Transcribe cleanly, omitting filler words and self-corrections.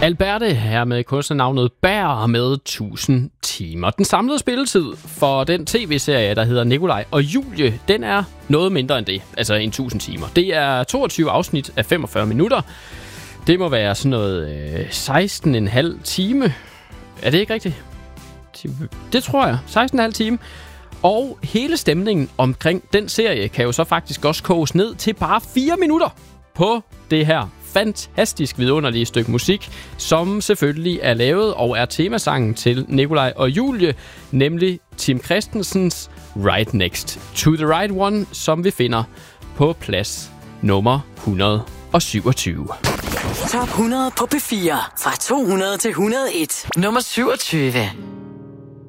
Alberte her med kunstnernavnet Bær med 1000 timer. Den samlede spilletid for den tv-serie, der hedder Nikolaj og Julie, den er noget mindre end det, altså 1000 timer. Det er 22 afsnit af 45 minutter. Det må være sådan noget 16,5 time. Er det ikke rigtigt? Det tror jeg. 16,5 time. Og hele stemningen omkring den serie kan jo så faktisk også koges ned til bare 4 minutter på det her fantastisk vidunderlige stykke musik, som selvfølgelig er lavet og er temasangen til Nikolaj og Julie, nemlig Tim Christensens Right Next to the Right One, som vi finder på plads nummer 127. Top 100 på P4 fra 200 til 101. Nummer 27.